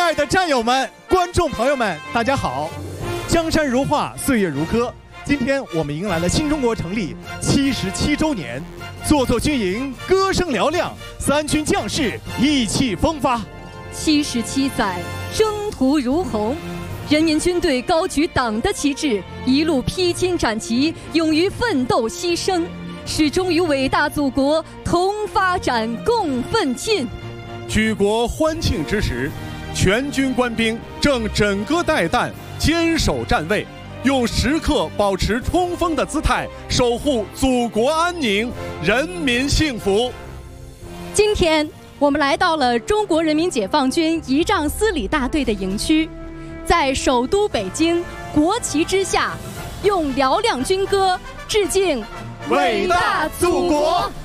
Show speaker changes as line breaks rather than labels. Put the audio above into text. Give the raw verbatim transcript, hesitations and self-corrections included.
爱的战友们、观众朋友们，大家好！江山如画，岁月如歌。今天我们迎来了新中国成立七十七周年，座座军营歌声嘹亮，三军将士意气风发。
七十七载，征途如虹，人民军队高举党的旗帜，一路披荆斩棘，勇于奋斗牺牲，始终与伟大祖国同发展、共奋进。
举国欢庆之时，全军官兵正枕戈待旦，坚守站位，用时刻保持冲锋的姿态，守护祖国安宁、人民幸福。
今天我们来到了中国人民解放军仪仗司礼大队的营区，在首都北京国旗之下，用嘹亮军歌致敬
伟大祖国。